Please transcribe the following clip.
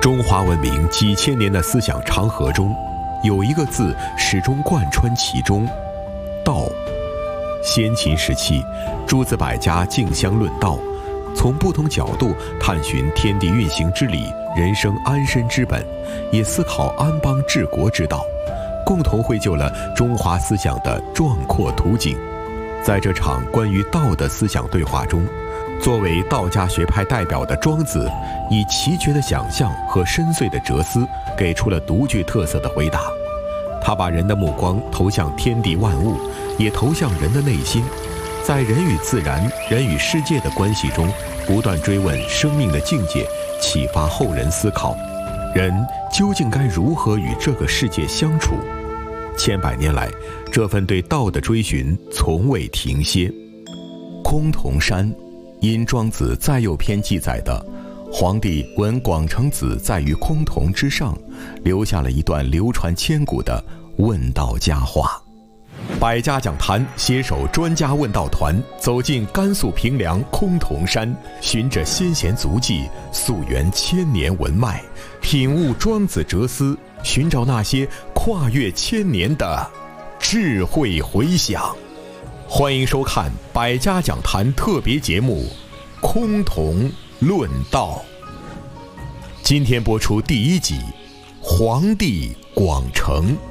中华文明几千年的思想长河中，有一个字始终贯穿其中，道。先秦时期，诸子百家竞相论道，从不同角度探寻天地运行之理、人生安身之本，也思考安邦治国之道，共同绘就了中华思想的壮阔图景。在这场关于道的思想对话中，作为道家学派代表的庄子，以奇绝的想象和深邃的哲思，给出了独具特色的回答。他把人的目光投向天地万物，也投向人的内心，在人与自然、人与世界的关系中，不断追问生命的境界，启发后人思考，人究竟该如何与这个世界相处？千百年来，这份对道的追寻从未停歇。崆峒山，因庄子在右篇记载的皇帝闻广成子在于崆峒之上，留下了一段流传千古的问道佳话。百家讲坛携手专家问道团，走进甘肃平凉崆峒山，循着先贤足迹，溯源千年文脉，品悟庄子哲思，寻找那些跨越千年的智慧回响。欢迎收看百家讲坛特别节目《崆峒论道》。今天播出第1集，皇帝广成。